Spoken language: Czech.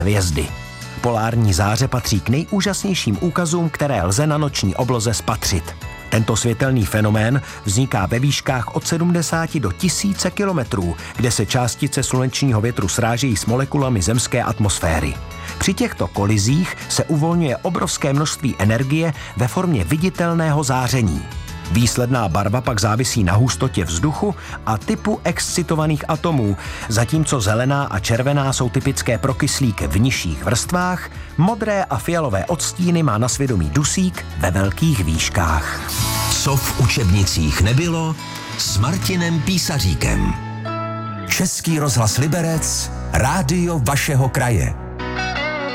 hvězdy. Polární záře patří k nejúžasnějším úkazům, které lze na noční obloze spatřit. Tento světelný fenomén vzniká ve výškách od 70 do 1000 kilometrů, kde se částice slunečního větru srážejí s molekulami zemské atmosféry. Při těchto kolizích se uvolňuje obrovské množství energie ve formě viditelného záření. Výsledná barva pak závisí na hustotě vzduchu a typu excitovaných atomů, zatímco zelená a červená jsou typické pro kyslík v nižších vrstvách, modré a fialové odstíny má na svědomí dusík ve velkých výškách. Co v učebnicích nebylo, s Martinem Písaříkem. Český rozhlas Liberec, rádio vašeho kraje.